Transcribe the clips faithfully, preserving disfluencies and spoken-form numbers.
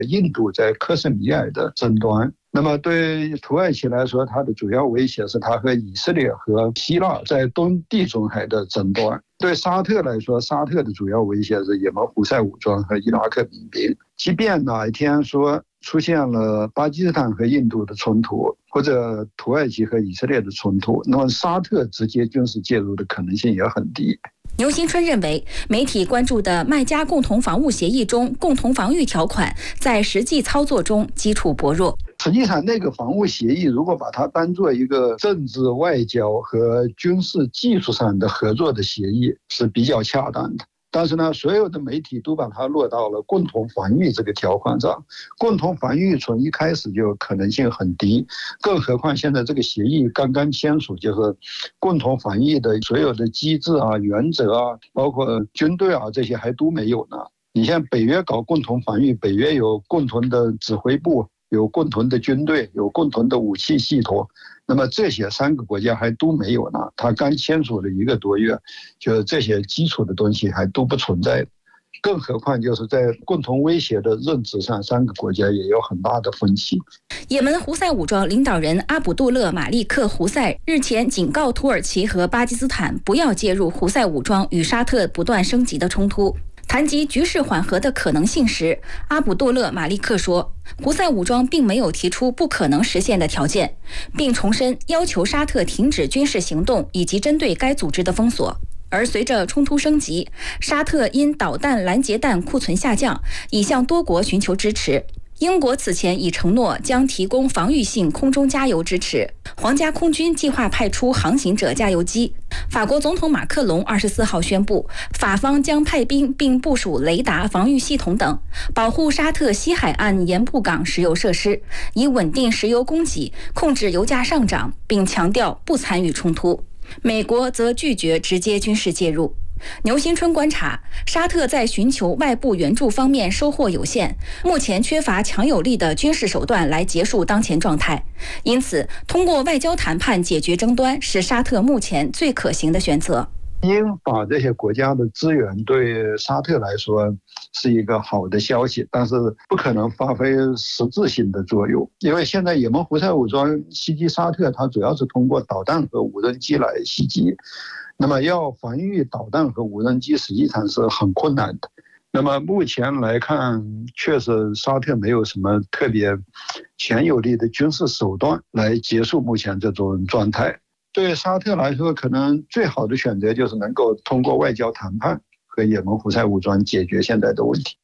印度在克什米尔的争端。那么对土耳其来说，它的主要威胁是它和以色列和希腊在东地中海的争端。对沙特来说，沙特的主要威胁是也门胡塞武装和伊拉克民兵。即便哪一天说出现了巴基斯坦和印度的冲突，或者土耳其和以色列的冲突，那么沙特直接军事介入的可能性也很低。 牛新春认为，媒体关注的麦加共同防务协议中共同防御条款在实际操作中基础薄弱。 实际上，那个防务协议如果把它当作一个政治、外交和军事技术上的合作的协议是比较恰当的。但是呢，所有的媒体都把它落到了共同防御这个条款上。共同防御从一开始就可能性很低，更何况现在这个协议刚刚签署，就是共同防御的所有的机制啊、原则啊，包括军队啊这些还都没有呢。你像北约搞共同防御，北约有共同的指挥部，有共同的军队，有共同的武器系统，那么这些三个国家还都没有呢。他刚签署了一个多月，就这些基础的东西还都不存在。更何况就是在共同威胁的认知上，三个国家也有很大的分歧。 也门胡塞武装领导人阿卜杜勒马利克胡塞日前警告土耳其和巴基斯坦不要介入胡塞武装与沙特不断升级的冲突。谈及局势缓和的可能性时，阿卜杜勒马利克说，胡塞武装并没有提出不可能实现的条件，并重申要求沙特停止军事行动以及针对该组织的封锁。而随着冲突升级，沙特因导弹拦截弹库存下降，已向多国寻求支持。英国此前已承诺将提供防御性空中加油支持，皇家空军计划派出航行者加油机。法国总统马克龙二十四号宣布，法方将派兵并部署雷达防御系统等，保护沙特西海岸盐步港石油设施，以稳定石油供给，控制油价上涨，并强调不参与冲突。美国则拒绝直接军事介入。牛新春观察，沙特在寻求外部援助方面收获有限，目前缺乏强有力的军事手段来结束当前状态，因此通过外交谈判解决争端是沙特目前最可行的选择。 英法这些国家的资源对沙特来说是一个好的消息，但是不可能发挥实质性的作用，因为现在也门胡塞武装袭击沙特，它主要是通过导弹和无人机来袭击，那么要防御导弹和无人机实际上是很困难的。那么目前来看，确实沙特没有什么特别强有力的军事手段来结束目前这种状态。对沙特来说，可能最好的选择就是能够通过外交谈判和也门胡塞武装解决现在的问题。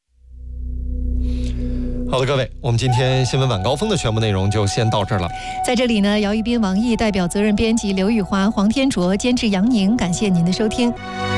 好的，各位，我们今天新闻晚高峰的全部内容就先到这儿了。 在这里呢，姚一斌、王毅代表责任编辑刘宇华、黄天卓，监制杨宁，感谢您的收听。